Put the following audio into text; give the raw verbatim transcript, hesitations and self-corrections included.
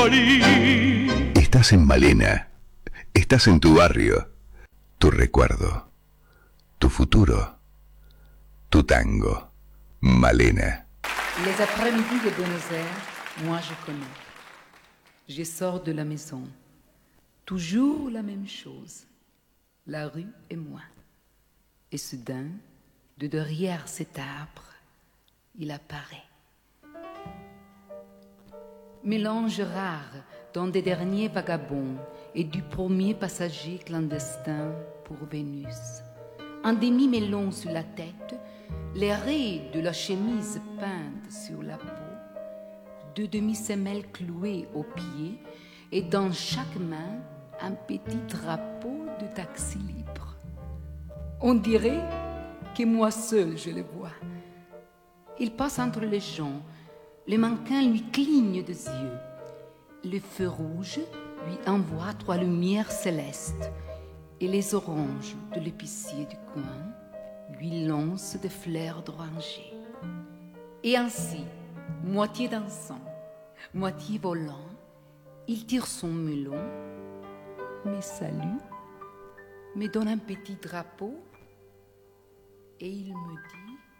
Estás en Malena, estás en tu barrio, tu recuerdo, tu futuro, tu tango. Malena. Les après-midi de Buenos Aires, moi je connais. Je sors de la maison. Toujours la même chose. La rue et moi. Et soudain, de derrière cet arbre, il apparaît. Mélange rare d'un des derniers vagabonds et du premier passager clandestin pour Vénus. Un demi-mélon sur la tête, les raies de la chemise peintes sur la peau, deux demi-semelles clouées aux pieds et dans chaque main un petit drapeau de taxi libre. On dirait que moi seul je le vois. Il passe entre les gens, les mannequins lui clignent des yeux. Le feu rouge lui envoie trois lumières célestes et les oranges de l'épicier du coin lui lancent des fleurs d'oranger. Et ainsi, moitié dansant, moitié volant, il tire son melon, me salue, me donne un petit drapeau et il me dit